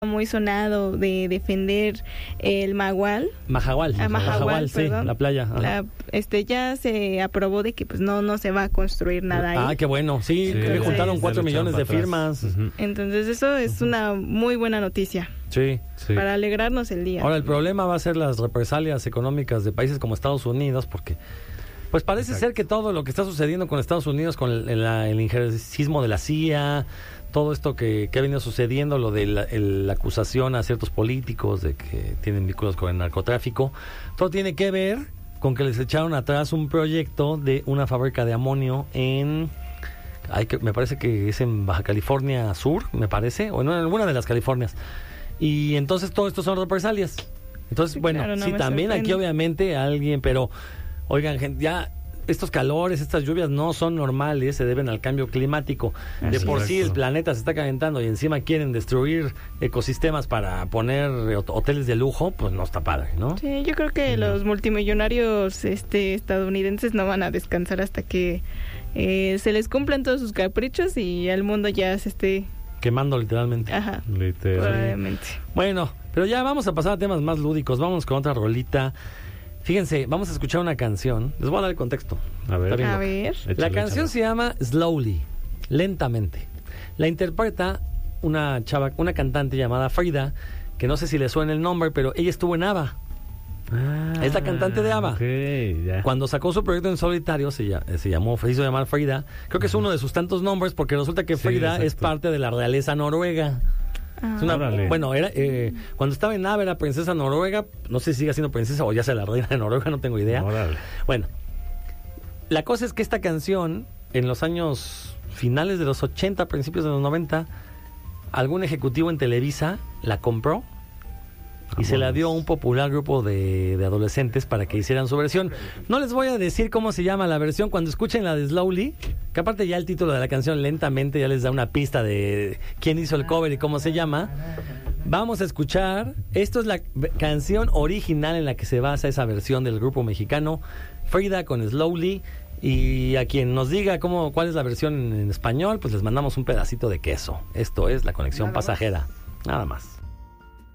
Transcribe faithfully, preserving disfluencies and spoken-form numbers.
muy sonado de defender el Magual. Mahahual. Ah, Mahahual, sí, la playa. La, este ya se aprobó de que pues no no se va a construir nada ahí. Ah, qué bueno. Sí, sí que juntaron cuatro millones de firmas. Uh-huh. Entonces eso es uh-huh. una muy buena noticia. Sí, sí. Para alegrarnos el día. Ahora el problema va a ser las represalias económicas de países como Estados Unidos, porque pues parece Exacto. ser que todo lo que está sucediendo con Estados Unidos, con el, el, el injerencismo de la C I A, todo esto que, que ha venido sucediendo, lo de la, el, la acusación a ciertos políticos de que tienen vínculos con el narcotráfico, todo tiene que ver con que les echaron atrás un proyecto de una fábrica de amonio en, hay que, me parece que es en Baja California Sur, me parece, o en alguna de las Californias. Y entonces todo esto son represalias. Entonces, sí, bueno, claro, no sí, también sorprende. Aquí obviamente alguien, pero, oigan, gente, ya estos calores, estas lluvias no son normales, se deben al cambio climático. De por Exacto. sí el planeta se está calentando y encima quieren destruir ecosistemas para poner hoteles de lujo, pues no está padre, ¿no? Sí, yo creo que no. los multimillonarios este, estadounidenses no van a descansar hasta que eh, se les cumplan todos sus caprichos y el mundo ya se esté quemando literalmente. Ajá, Literal. probablemente. Bueno, pero ya vamos a pasar a temas más lúdicos, vamos con otra rolita. Fíjense, vamos a escuchar una canción. Les voy a dar el contexto. A ver. A ver. La échale, canción échale. Se llama Slowly, lentamente. La interpreta una chava, una cantante llamada Frida, que no sé si le suena el nombre, pero ella estuvo en ABBA. Ah, es la cantante de ABBA. Okay, yeah. Cuando sacó su proyecto en solitario, se, se llamó, se hizo llamar Frida. Creo que es uno de sus tantos nombres, porque resulta que Frida sí, es parte de la realeza noruega. Ah. Es una, bueno, era eh, cuando estaba en ABBA era princesa noruega, no sé si sigue siendo princesa o ya sea la reina de Noruega, no tengo idea. Órale. Bueno, la cosa es que esta canción, en los años finales de los ochenta, principios de los noventa, algún ejecutivo en Televisa la compró y se la dio a un popular grupo de, de adolescentes para que hicieran su versión. No les voy a decir cómo se llama la versión. Cuando escuchen la de Slowly, que aparte ya el título de la canción lentamente ya les da una pista de quién hizo el cover y cómo se llama. Vamos a escuchar. Esto es la canción original en la que se basa esa versión del grupo mexicano, Frida con Slowly. Y a quien nos diga cómo, cuál es la versión en español, pues les mandamos un pedacito de queso. Esto es La Conexión Pasajera. Nada más.